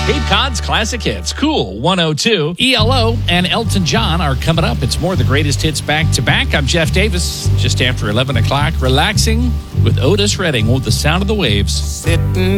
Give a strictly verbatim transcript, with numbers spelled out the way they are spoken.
Cape Cod's classic hits. Cool one oh two. E L O and Elton John are coming up. It's more of the greatest hits back to back. I'm Jeff Davis. Just after eleven o'clock, relaxing with Otis Redding with the sound of the waves. Sitting